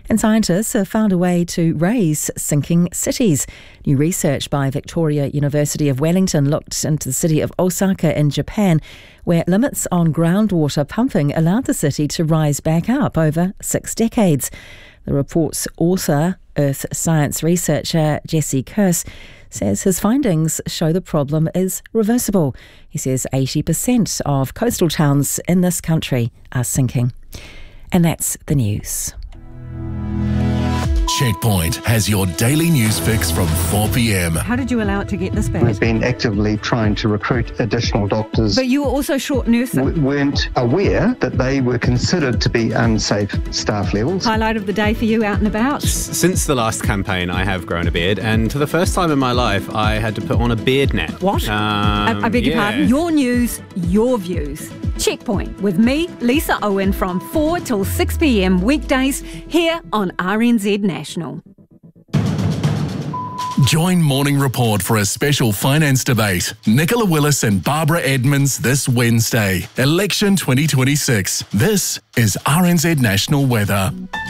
And scientists have found a way to raise sinking cities. New research by Victoria University of Wellington looked into the city of Osaka in Japan, where limits on groundwater pumping allowed the city to rise back up over 6 decades. The report's author, earth science researcher Jesse Kearse, says his findings show the problem is reversible. He says 80% of coastal towns in this country are sinking. And that's the news. Checkpoint has your daily news fix from 4 p.m. How did you allow it to get this bad? We've been actively trying to recruit additional doctors. But you were also short nursing. Weren't aware that they were considered to be unsafe staff levels. Highlight of the day for you out and about? Since the last campaign, I have grown a beard, and for the first time in my life, I had to put on a beard net. What? I beg your pardon? Your news, your views. Checkpoint with me, Lisa Owen, from 4 till 6 p.m. weekdays here on RNZ National. Join Morning Report for a special finance debate. Nicola Willis and Barbara Edmonds this Wednesday. Election 2026. This is RNZ National Weather.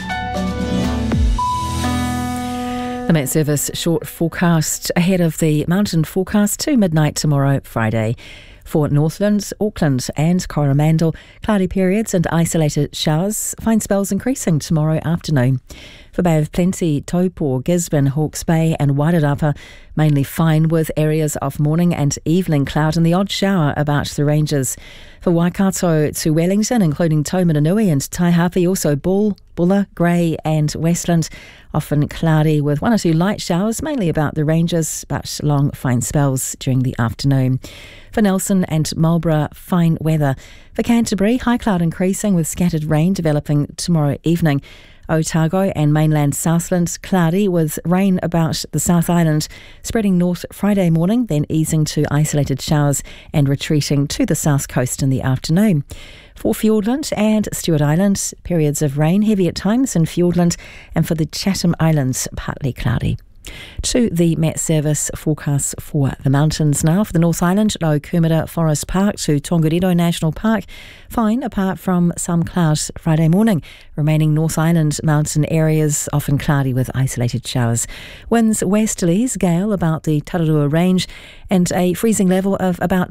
The Met Service short forecast ahead of the mountain forecast to midnight tomorrow, Friday. For Northland, Auckland and Coromandel, cloudy periods and isolated showers, fine spells increasing tomorrow afternoon. For Bay of Plenty, Taupo, Gisborne, Hawke's Bay and Wairarapa, mainly fine with areas of morning and evening cloud and the odd shower about the ranges. For Waikato to Wellington, including Taumarunui and Taihape, also Bulla, Grey and Westland, often cloudy with 1 or 2 light showers, mainly about the ranges, but long fine spells during the afternoon. For Nelson and Marlborough, fine weather. For Canterbury, high cloud increasing with scattered rain developing tomorrow evening. Otago and mainland Southland, cloudy with rain about the South Island, spreading north Friday morning, then easing to isolated showers and retreating to the south coast in the afternoon. For Fiordland and Stewart Island, periods of rain, heavy at times in Fiordland, and for the Chatham Islands, partly cloudy. To the Met Service forecast for the mountains now. For the North Island, Low Kumara Forest Park to Tongariro National Park, fine apart from some clouds Friday morning. Remaining North Island mountain areas often cloudy with isolated showers. Winds westerlies, gale about the Tararua Range and a freezing level of about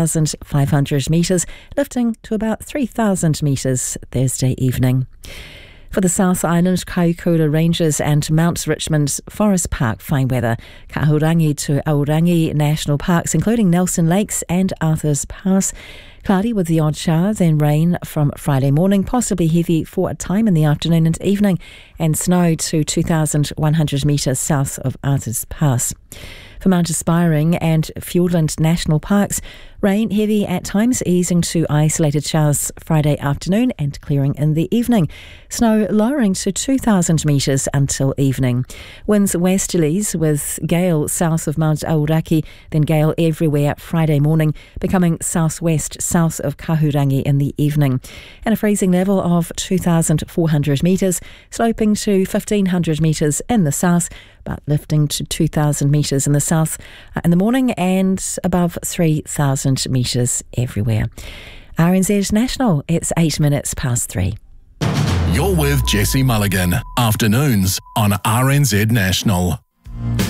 2,500 metres, lifting to about 3,000 metres Thursday evening. For the South Island, Kaukura Ranges and Mount Richmond Forest Park, fine weather. Kahurangi to Aorangi National Parks, including Nelson Lakes and Arthur's Pass. Cloudy with the odd shower, then rain from Friday morning, possibly heavy for a time in the afternoon and evening, and snow to 2,100 metres south of Arthur's Pass. For Mount Aspiring and Fiordland National Parks, rain heavy at times, easing to isolated showers Friday afternoon and clearing in the evening. Snow lowering to 2,000 metres until evening. Winds westerlies with gale south of Mount Aoraki, then gale everywhere Friday morning, becoming southwest south of Kahurangi in the evening. And a freezing level of 2,400 metres, sloping to 1,500 metres in the south, but lifting to 2,000 metres in the south in the morning and above 3,000 metres everywhere. RNZ National, it's 8 minutes past 3. You're with Jesse Mulligan. Afternoons on RNZ National.